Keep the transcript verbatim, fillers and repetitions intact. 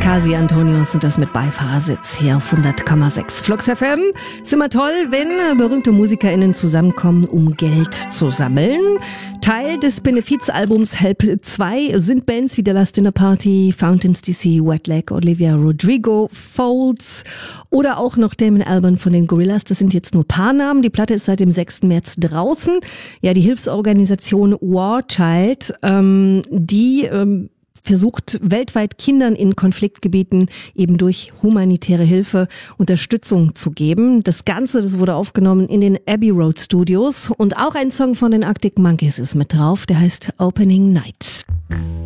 Kasi Antonius sind das mit Beifahrersitz hier auf hundert Komma sechs Flux F M. Ist immer toll, wenn berühmte MusikerInnen zusammenkommen, um Geld zu sammeln. Teil des Benefizalbums Help zwei sind Bands wie The Last Dinner Party, Fountains D C, Wet Leg, Olivia Rodrigo, Folds oder auch noch Damon Albarn von den Gorillaz. Das sind jetzt nur Paarnamen. Die Platte ist seit dem sechsten März draußen. Ja, die Hilfsorganisation War Child, ähm, die ähm, versucht weltweit Kindern in Konfliktgebieten eben durch humanitäre Hilfe Unterstützung zu geben. Das Ganze, das wurde aufgenommen in den Abbey Road Studios und auch ein Song von den Arctic Monkeys ist mit drauf, der heißt Opening Night.